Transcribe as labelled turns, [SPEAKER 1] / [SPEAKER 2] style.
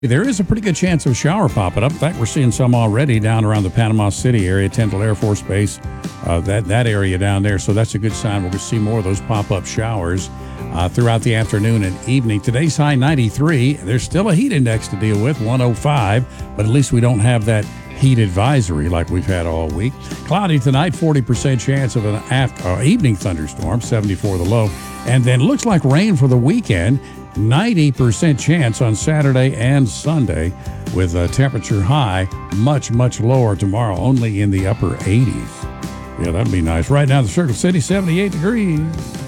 [SPEAKER 1] There is a pretty good chance of a shower popping up. In fact, we're seeing some already down around the Panama City area, Tyndall Air Force Base, that area down there. So that's a good sign. We're going to see more of those pop-up showers throughout the afternoon and evening. Today's high 93. There's still a heat index to deal with, 105, but at least we don't have that heat advisory like we've had all week. Cloudy tonight, 40% chance of an evening thunderstorm, 74 the low. And then looks like rain for the weekend. 90% chance on Saturday and Sunday, with a temperature high much, much lower tomorrow, only in the upper 80s. Yeah, that'd be nice. Right now, the Circle City, 78 degrees.